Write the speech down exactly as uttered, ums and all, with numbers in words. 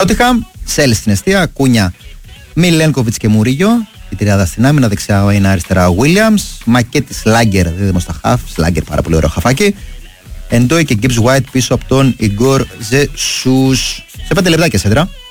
Νότιχαμ, Σέλ στην εστία, Κούνια, Μιλένκοβιτς και Μουρίγιο. Η τριάδα στην άμυνα, δεξιά ο Αίνα, αριστερά ο Βίλιαμς. Μακέτη Σλάγκερ, δίδυμο στα χαφ. Σλάγκερ, πάρα πολύ ωραίο χαφάκι. Εντόι και Gibbs White πίσω από τον Ιγκόρ Ζεσούς. Σε πέντε λεπτά και σέντρα.